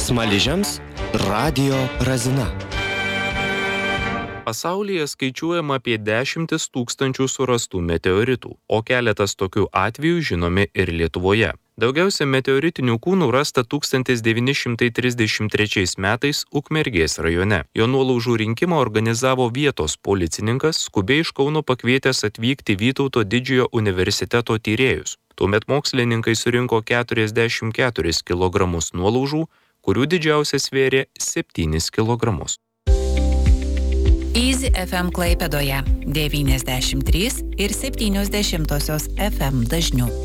Smaližiams radijo razina. Pasaulyje skaičiuojama apie 10 000 surastų meteoritų, o keletas tokių atvejų žinomi ir Lietuvoje. Daugiausia meteoritinių kūnų rasta 1933 metais Ukmergės rajone. Jo nuolaužų rinkimą organizavo vietos policininkas, skubiai iš Kauno pakvietęs atvykti Vytauto Didžiojo universiteto tyrėjus. Tuomet mokslininkai surinko 44 kg nuolaužų, kurių didžiausia svėrė 7 kg. Easy FM Klaipėdoje 93,7 FM dažniu.